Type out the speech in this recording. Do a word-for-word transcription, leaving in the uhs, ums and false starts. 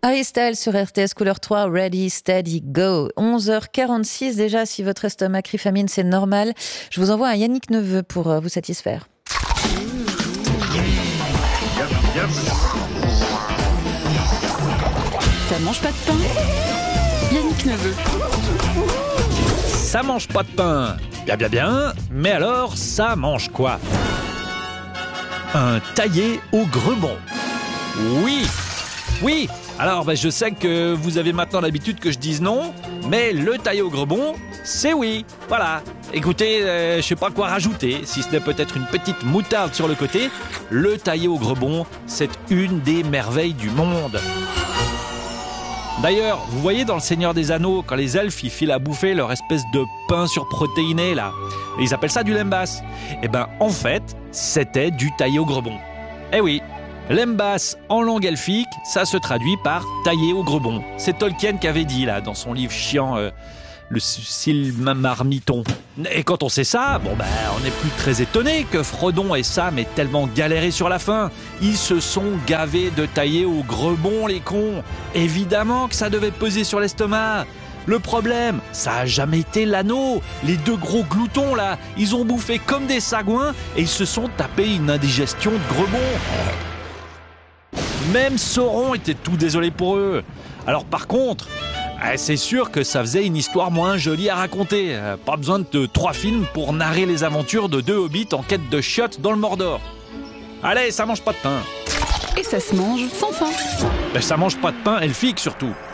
Harry Styles sur R T S Couleur trois, Ready, Steady, Go. onze heures quarante-six déjà, si votre estomac crie famine, c'est normal. Je vous envoie un Yannick Neveu pour vous satisfaire. Ça mange pas de pain. Yannick Neveu. Ça mange pas de pain. Bien, bien, bien. Mais alors, ça mange quoi? Un taillé au grebon. Oui, oui. Alors, ben, je sais que vous avez maintenant l'habitude que je dise non, mais le taillé au grebon, c'est oui. Voilà. Écoutez, euh, je sais pas quoi rajouter, si ce n'est peut-être une petite moutarde sur le côté. Le taillé au grebon, c'est une des merveilles du monde. D'ailleurs, vous voyez dans Le Seigneur des Anneaux, quand les elfes ils filent à bouffer leur espèce de pain surprotéiné là, ils appellent ça du lembas. Eh ben, en fait, c'était du taillé au grebon. Eh oui, lembas en langue elfique, ça se traduit par taillé au grebon. C'est Tolkien qui avait dit là dans son livre chiant, euh, le Silmarmillion. Et quand on sait ça, bon ben, on n'est plus très étonné que Frodon et Sam aient tellement galéré sur la fin. Ils se sont gavés de taillé au grebon, les cons. Évidemment que ça devait peser sur l'estomac. Le problème, ça a jamais été l'anneau. Les deux gros gloutons là, ils ont bouffé comme des sagouins et ils se sont tapés une indigestion de grebon. Même Sauron était tout désolé pour eux. Alors par contre, c'est sûr que ça faisait une histoire moins jolie à raconter. Pas besoin de trois films pour narrer les aventures de deux hobbits en quête de chiottes dans le Mordor. Allez, ça mange pas de pain. Et ça se mange sans faim. Ben, ça mange pas de pain elfique surtout.